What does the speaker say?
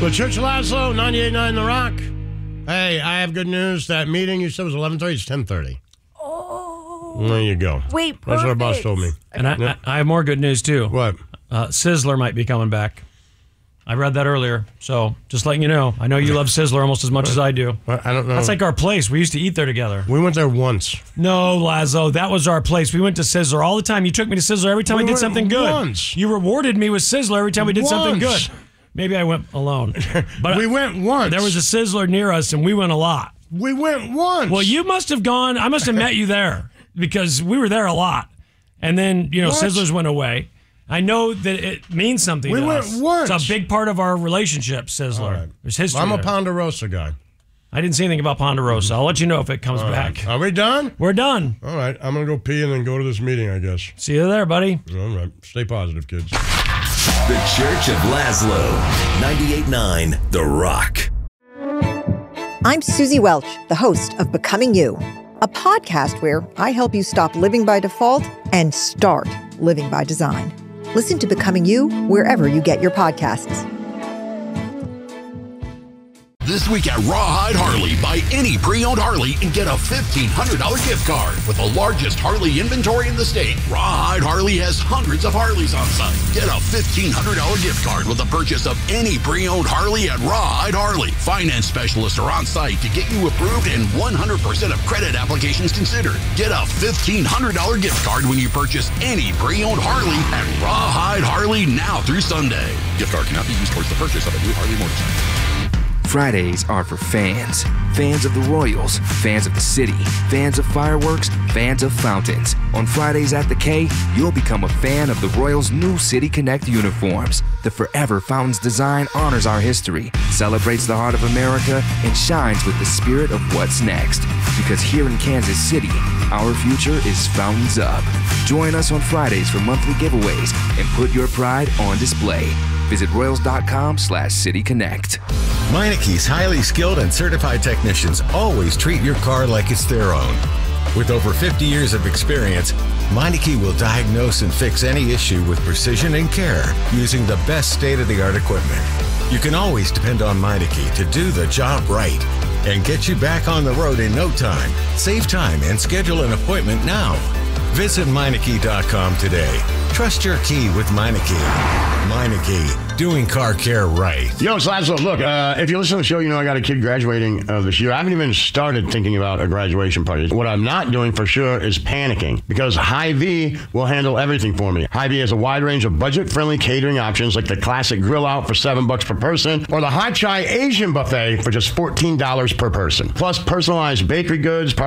So Church of Laszlo, 98.9 The Rock. Hey, I have good news. That meeting you said was 11:30. It's 10:30. Oh. There you go. Wait, perfect. That's what our boss told me. And I have more good news, too. What? Sizzler might be coming back. I read that earlier, so just letting you know. I know you love Sizzler almost as much as I do. I don't know. That's like our place. We used to eat there together. We went there once. No, Lazo, that was our place. We went to Sizzler all the time. You took me to Sizzler every time we did something good. Once. You rewarded me with Sizzler every time we did something good. Maybe I went alone. But we went once. There was a Sizzler near us, and we went a lot. We went once. Well, you must have gone. I must have met you there because we were there a lot. And then, Sizzlers went away. I know that it means something to us. We went once. It's a big part of our relationship, Sizzler. Right. There's history I'm a there. Ponderosa guy. I didn't see anything about Ponderosa. I'll let you know if it comes back. Are we done? We're done. All right. I'm going to go pee and then go to this meeting, I guess. See you there, buddy. All right. Stay positive, kids. The Church of Laszlo, 98.9 The Rock. I'm Susie Welch, the host of Becoming You, a podcast where I help you stop living by default and start living by design. Listen to Becoming You wherever you get your podcasts. This week at Rawhide Harley, buy any pre-owned Harley and get a $1,500 gift card. With the largest Harley inventory in the state, Rawhide Harley has hundreds of Harleys on site. Get a $1,500 gift card with the purchase of any pre-owned Harley at Rawhide Harley. Finance specialists are on site to get you approved and 100% of credit applications considered. Get a $1,500 gift card when you purchase any pre-owned Harley at Rawhide Harley now through Sunday. Gift card cannot be used towards the purchase of a new Harley motorcycle. Fridays are for fans. Fans of the Royals, fans of the city, fans of fireworks, fans of fountains. On Fridays at the K, you'll become a fan of the Royals' new City Connect uniforms. The Forever Fountains design honors our history, celebrates the heart of America, and shines with the spirit of what's next. Because here in Kansas City, our future is fountains up. Join us on Fridays for monthly giveaways and put your pride on display. Visit Royals.com/CityConnect. Meineke's highly skilled and certified technicians always treat your car like it's their own. With over 50 years of experience, Meineke will diagnose and fix any issue with precision and care using the best state-of-the-art equipment. You can always depend on Meineke to do the job right and get you back on the road in no time. Save time and schedule an appointment now. Visit Meineke.com today. Trust your key with Meineke. Meineke, doing car care right. Yo, it's Laszlo. Look, if you listen to the show, you know I got a kid graduating this year. I haven't even started thinking about a graduation party. What I'm not doing for sure is panicking because Hy-Vee will handle everything for me. Hy-Vee has a wide range of budget-friendly catering options like the classic grill out for $7 per person or the hot chai Asian buffet for just $14 per person. Plus personalized bakery goods,